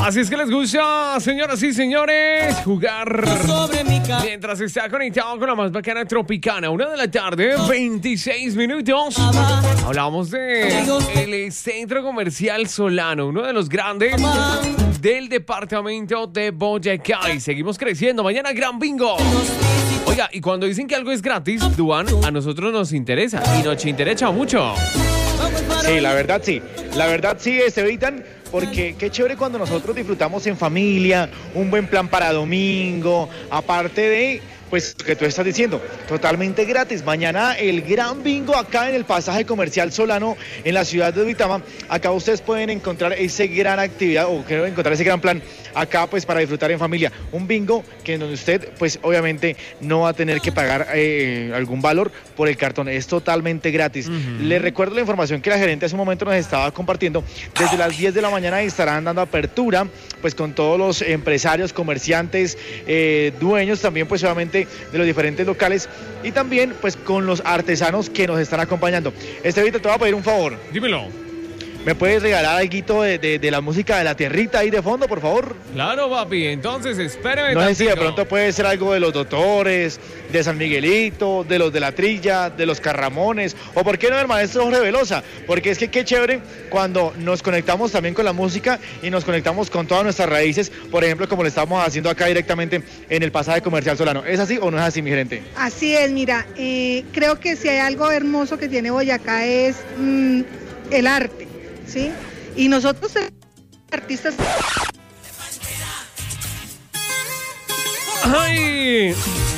Así es que les gusta, señoras y señores, jugar mientras está conectado con la más bacana Tropicana. 1 de la tarde, 26 minutos. Hablamos de el Centro Comercial Solano, uno de los grandes del departamento de Boyacá. Y seguimos creciendo. Mañana gran bingo. Oiga, y cuando dicen que algo es gratis, Duan, a nosotros nos interesa y nos interesa mucho. Sí, la verdad sí. La verdad sí, Estevitan, porque qué chévere cuando nosotros disfrutamos en familia, un buen plan para domingo, aparte de, pues, lo que tú estás diciendo, totalmente gratis. Mañana el gran bingo acá en el pasaje comercial Solano, en la ciudad de Duitama. Acá ustedes pueden encontrar esa gran actividad, o quiero encontrar ese gran plan acá, pues, para disfrutar en familia. Un bingo que en donde usted, pues, obviamente no va a tener que pagar algún valor por el cartón. Es totalmente gratis. Les recuerdo la información que la gerente hace un momento nos estaba compartiendo. Desde las 10 de la mañana estarán dando apertura, pues, con todos los empresarios, comerciantes, dueños también, pues, obviamente, de los diferentes locales, y también, pues, con los artesanos que nos están acompañando. Estevita, te voy a pedir un favor. Dímelo. ¿Me puedes regalar algo de la música de la tierrita ahí de fondo, por favor? Claro, papi. Entonces, espéreme. No sé si de pronto puede ser algo de los Doctores, de San Miguelito, de los de la Trilla, de los Carramones, o por qué no del maestro Jorge Velosa, porque es que qué chévere cuando nos conectamos también con la música y nos conectamos con todas nuestras raíces, por ejemplo, como lo estamos haciendo acá directamente en el pasaje comercial Solano. ¿Es así o no es así, mi gerente? Así es, mira, creo que si hay algo hermoso que tiene Boyacá es el arte, ¿sí? Y nosotros artistas... ¡Ay!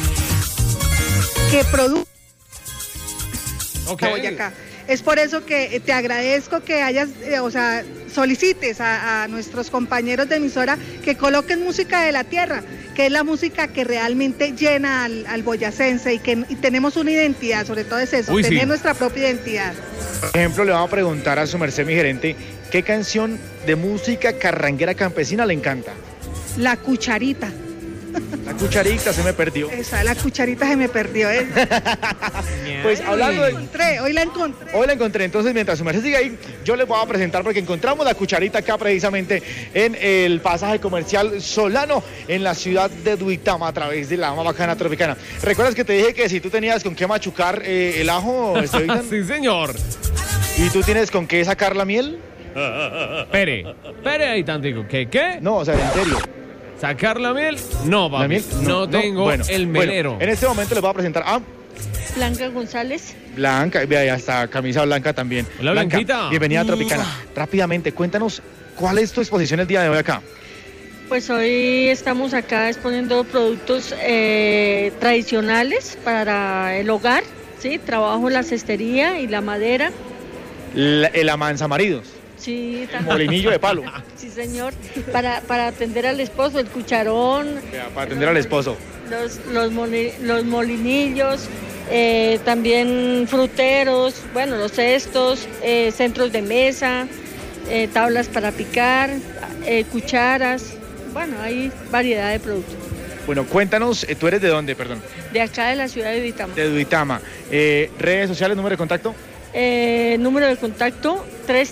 Que produce Okay. Boyacá. Es por eso que te agradezco que hayas, solicites a nuestros compañeros de emisora que coloquen música de la tierra, que es la música que realmente llena al boyacense y tenemos una identidad, sobre todo es eso, tener nuestra propia identidad. Por ejemplo, le vamos a preguntar a su merced, mi gerente, ¿qué canción de música carranguera campesina le encanta? La cucharita. La cucharita se me perdió. Esa, la cucharita se me perdió, ¿eh? Pues hablando de... Hoy la encontré. Hoy la encontré, entonces mientras su merced sigue ahí, yo les voy a presentar porque encontramos la cucharita acá precisamente en el pasaje comercial Solano, en la ciudad de Duitama, a través de la más bacana Tropicana. ¿Recuerdas que te dije que si tú tenías con qué machucar el ajo, Estevitan? Sí, señor. ¿Y tú tienes con qué sacar la miel? Espere ahí tantico. ¿Qué? No, o sea, en serio. ¿Sacar la miel? No, papi. ¿La miel? No tengo bueno, el melero. Bueno, en este momento les voy a presentar a... Blanca González. Blanca, vea, ya está, camisa blanca también. Hola, Blanca, Blanquita. Bienvenida a Tropicana. Rápidamente, cuéntanos, ¿cuál es tu exposición el día de hoy acá? Pues hoy estamos acá exponiendo productos tradicionales para el hogar, ¿sí? Trabajo la cestería y la madera. El amansamaridos. Sí, también. Molinillo de palo. Sí, señor. Para atender al esposo, el cucharón. Para atender al esposo. Los molinillos, también fruteros, bueno, los cestos, centros de mesa, tablas para picar, cucharas. Bueno, hay variedad de productos. Bueno, cuéntanos, ¿tú eres de dónde, perdón? De acá de la ciudad de Duitama. De Duitama. ¿Redes sociales, número de contacto? Número de contacto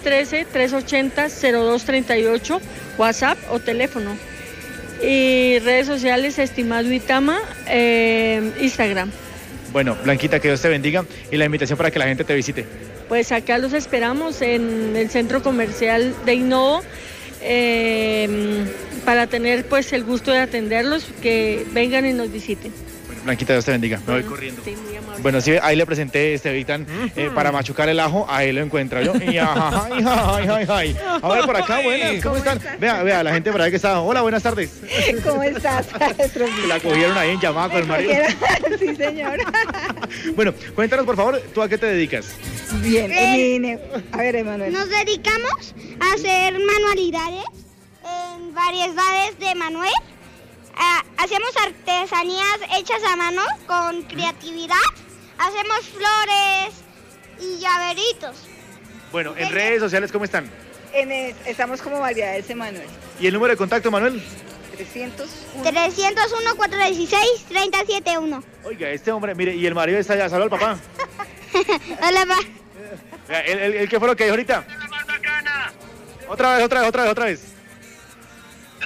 313-380-0238, WhatsApp o teléfono. Y redes sociales, Estimado Duitama, Instagram. Bueno, Blanquita, que Dios te bendiga y la invitación para que la gente te visite. Pues acá los esperamos en el centro comercial de Innovo, para tener pues el gusto de atenderlos, que vengan y nos visiten. Bueno, Blanquita, Dios te bendiga. Me voy corriendo. Sí, muy amable. Bueno, sí, ahí le presenté Estevitan para machucar el ajo, ahí lo encuentra yo. Y a ver, por acá, buenas, ¿cómo están? Vea, la gente por ahí que está. Hola, buenas tardes. ¿Cómo estás? La cogieron ahí en llamada con el marido. Sí, señor. Bueno, cuéntanos, por favor, ¿tú a qué te dedicas? Bien, a ver, Emanuel. Nos dedicamos a hacer manualidades en variedades de Manuel. Hacemos artesanías hechas a mano con creatividad. Hacemos flores y llaveritos. Bueno, en redes sociales, ¿cómo están? Estamos como variedades, Emanuel. ¿Y el número de contacto, Manuel? 301-416-3071. Oiga, este hombre, mire, y el marido está allá. Saluda al papá. Hola, pa. ¿El qué fue lo que dijo ahorita? Otra vez.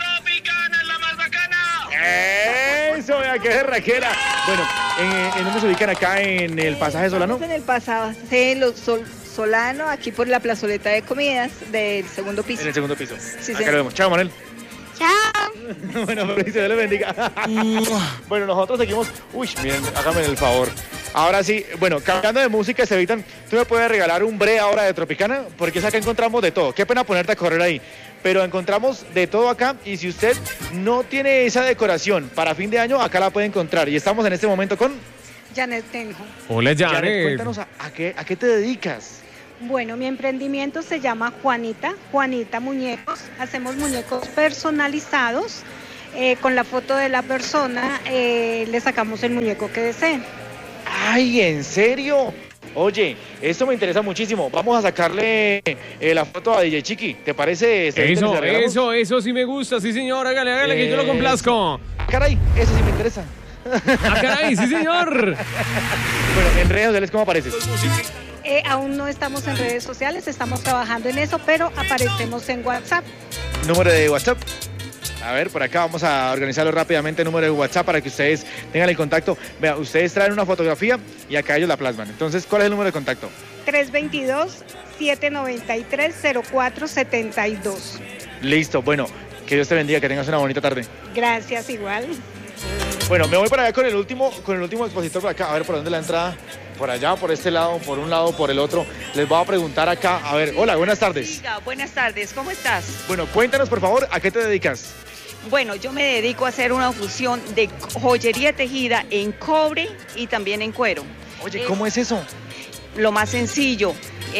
Eso, vea, qué berraquera. Bueno, ¿en dónde se ubican acá? ¿En el pasaje Solano? Estamos en el pasaje Solano, aquí por la plazoleta de comidas del segundo piso. En el segundo piso. Sí, Acá lo vemos. Chao, Manuel. Chao. Bueno, Mauricio, Dios le bendiga. Bueno, nosotros seguimos. Uy, miren, hágame el favor. Ahora sí, bueno, cambiando de música, Estevitan, ¿tú me puedes regalar un bre ahora de Tropicana? Porque es acá encontramos de todo. Qué pena ponerte a correr ahí. Pero encontramos de todo acá y si usted no tiene esa decoración para fin de año, acá la puede encontrar. Y estamos en este momento con Janet Tenjo. Hola, Janet. Janet. Cuéntanos, ¿a qué te dedicas? Bueno, mi emprendimiento se llama Juanita Muñecos. Hacemos muñecos personalizados. Con la foto de la persona le sacamos el muñeco que deseen. ¡Ay, en serio! Oye, esto me interesa muchísimo. Vamos a sacarle la foto a DJ Chiqui. ¿Te parece? Eso sí me gusta. Sí, señor. Hágale, que yo lo complazco. Caray, eso sí me interesa. Ah, caray, sí, señor. Bueno, en redes sociales, ¿cómo apareces? Aún no estamos en redes sociales, estamos trabajando en eso, pero aparecemos en WhatsApp. Número de WhatsApp. A ver, por acá vamos a organizarlo rápidamente, número de WhatsApp para que ustedes tengan el contacto. Vea, ustedes traen una fotografía y acá ellos la plasman. Entonces, ¿cuál es el número de contacto? 322-793-0472. Listo, bueno, que Dios te bendiga, que tengas una bonita tarde. Gracias, igual. Bueno, me voy para allá con el último expositor por acá. A ver, ¿por dónde la entrada? Por allá, por este lado, por un lado, por el otro. Les voy a preguntar acá. A ver, hola, buenas tardes. Buenas tardes, ¿cómo estás? Bueno, cuéntanos, por favor, ¿a qué te dedicas? Bueno, yo me dedico a hacer una fusión de joyería tejida en cobre y también en cuero. Oye, ¿cómo es eso? Lo más sencillo,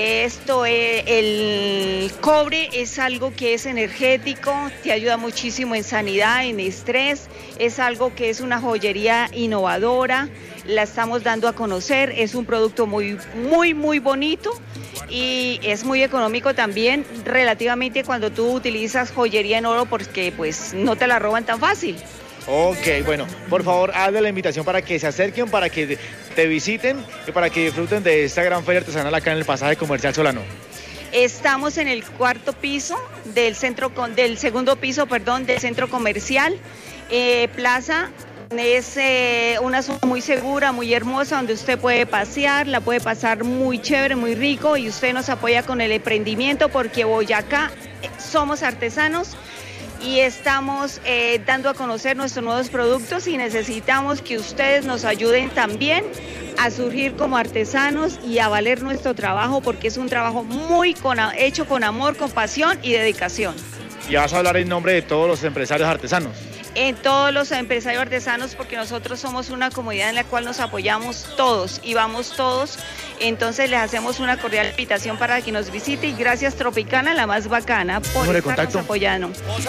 el cobre es algo que es energético, te ayuda muchísimo en sanidad, en estrés, es algo que es una joyería innovadora, la estamos dando a conocer, es un producto muy bonito y es muy económico también relativamente cuando tú utilizas joyería en oro porque pues no te la roban tan fácil. Ok, bueno, por favor, hazle la invitación para que se acerquen, para que te visiten y para que disfruten de esta gran feria artesanal acá en el pasaje comercial Solano. Estamos en el cuarto piso del segundo piso, del centro comercial. Plaza es una zona muy segura, muy hermosa, donde usted puede pasear, la puede pasar muy chévere, muy rico y usted nos apoya con el emprendimiento porque Boyacá somos artesanos. Y estamos dando a conocer nuestros nuevos productos y necesitamos que ustedes nos ayuden también a surgir como artesanos y a valer nuestro trabajo porque es un trabajo hecho con amor, con pasión y dedicación. Y vas a hablar en nombre de todos los empresarios artesanos. En todos los empresarios artesanos porque nosotros somos una comunidad en la cual nos apoyamos todos y vamos todos, entonces les hacemos una cordial invitación para que nos visite y gracias Tropicana, la más bacana, por estarnos apoyando.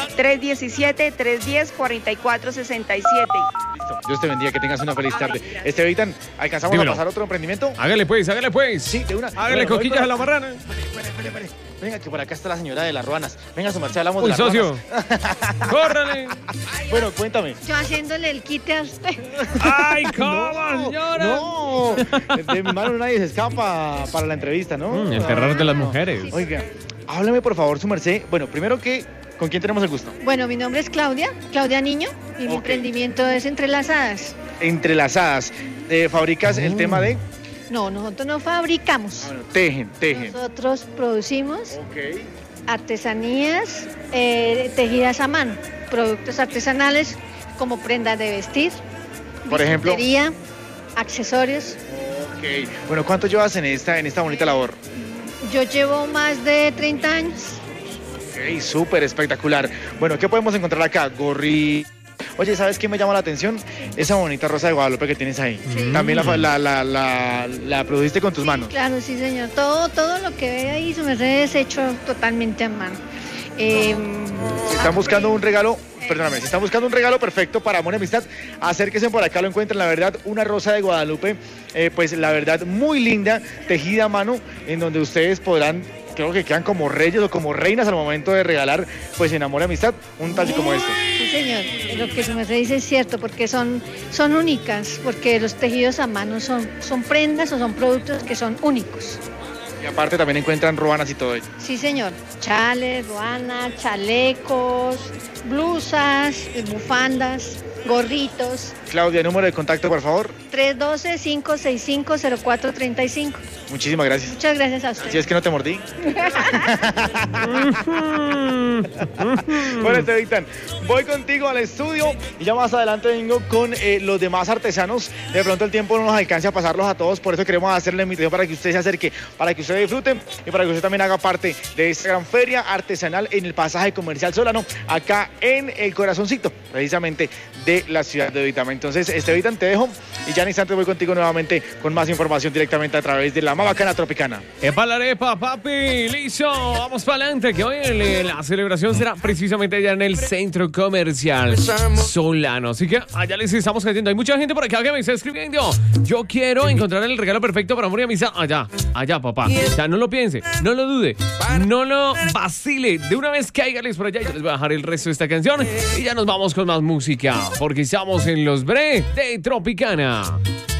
317-310-4467. Listo, Dios te bendiga, que tengas una feliz tarde. Estevitan, ¿alcanzamos a pasar otro emprendimiento? Hágale pues. Sí, de una. Hágale cosquillas a la marrana. Espere. Venga, que por acá está la señora de las ruanas. Venga, su merced, hablamos de las socio. ruanas. ¡Córrale! Bueno, cuéntame. Yo haciéndole el quite a usted. ¡Ay, cómo, señora! No, de mi mano nadie se escapa para la entrevista, ¿no? El terror de las mujeres. Oiga, háblame por favor, su merced. Bueno, primero que, ¿con quién tenemos el gusto? Bueno, mi nombre es Claudia Niño, y mi emprendimiento es Entrelazadas. Entrelazadas. ¿Fabricas el tema de...? No, nosotros no fabricamos. Bueno, tejen. Nosotros producimos Ok. artesanías tejidas a mano, productos artesanales como prendas de vestir, Por ejemplo. bisutería, accesorios. Ok. Bueno, ¿cuánto llevas en esta bonita labor? Yo llevo más de 30 años. Ok, súper espectacular. Bueno, ¿qué podemos encontrar acá? Gorri. Oye, ¿sabes qué me llama la atención? Esa bonita rosa de Guadalupe que tienes ahí. Sí. También la produjiste con tus manos. Claro, sí, señor. Todo lo que ve ahí se me es hecho totalmente a mano. Si están buscando un regalo, perdóname, si están buscando un regalo perfecto para amor y amistad, acérquense por acá, lo encuentran. La verdad, una rosa de Guadalupe, pues la verdad, muy linda, tejida a mano, en donde ustedes podrán, creo que quedan como reyes o como reinas al momento de regalar, pues en amor y amistad, un talle como este. Sí, señor. Lo que se me dice es cierto, porque son únicas, porque los tejidos a mano son prendas o son productos que son únicos. Y aparte también encuentran ruanas y todo ello. Sí, señor. Chales, ruanas, chalecos, blusas, bufandas. gorritos. Claudia, número de contacto, por favor. 312-565-0435. Muchísimas gracias. Muchas gracias a usted. Si es que no te mordí. Bueno, Estevitan, voy contigo al estudio y ya más adelante vengo con los demás artesanos. De pronto el tiempo no nos alcance a pasarlos a todos, por eso queremos hacerle la invitación para que usted se acerque, para que usted disfrute y para que usted también haga parte de esta gran feria artesanal en el pasaje comercial Solano, acá en el corazoncito, precisamente, de la ciudad de Duitama. Entonces, Estevitan, te dejo y ya en instantes voy contigo nuevamente con más información directamente a través de la más bacana Tropicana. ¡Epa la arepa, papi! ¡Listo! Vamos para adelante, que hoy la celebración será precisamente allá en el centro comercial Solano. Así que allá les estamos cayendo. Hay mucha gente por acá que me está escribiendo. Yo quiero encontrar el regalo perfecto para amor y amistad. Allá, papá. O sea, no lo piense, no lo dude, no lo vacile. De una vez cáigales por allá y yo les voy a dejar el resto de esta canción. Y ya nos vamos con más música, porque estamos en los Bre de Tropicana.